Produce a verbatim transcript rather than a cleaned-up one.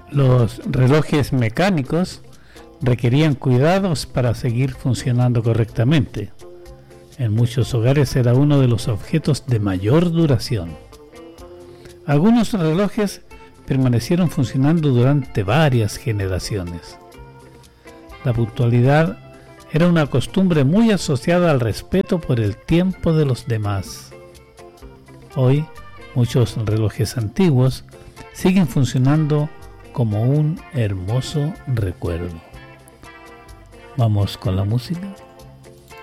Los relojes mecánicos requerían cuidados para seguir funcionando correctamente. En muchos hogares era uno de los objetos de mayor duración. Algunos relojes permanecieron funcionando durante varias generaciones. La puntualidad era una costumbre muy asociada al respeto por el tiempo de los demás. Hoy, muchos relojes antiguos siguen funcionando como un hermoso recuerdo. Vamos con la música.